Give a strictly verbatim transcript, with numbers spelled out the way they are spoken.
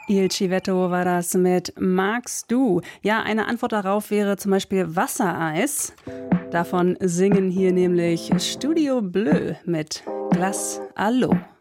Il Civetto war das mit Magst du? Ja, eine Antwort darauf wäre zum Beispiel Wassereis. Davon singen hier nämlich Studio Bleu mit Glace à l'eau.